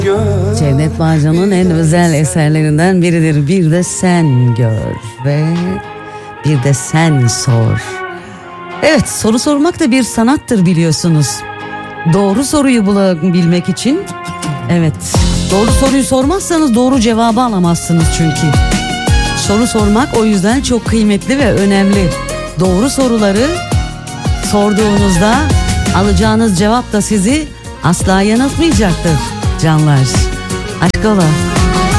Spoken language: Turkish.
Cevdet Bağcan'ın en özel eserlerinden biridir. Bir de sen gör ve bir de sen sor. Evet, soru sormak da bir sanattır biliyorsunuz. Doğru soruyu bulabilmek için, evet, doğru soruyu sormazsanız doğru cevabı alamazsınız çünkü. Soru sormak o yüzden çok kıymetli ve önemli. Doğru soruları sorduğunuzda alacağınız cevap da sizi asla yanıltmayacaktır canlar. Aşk ola.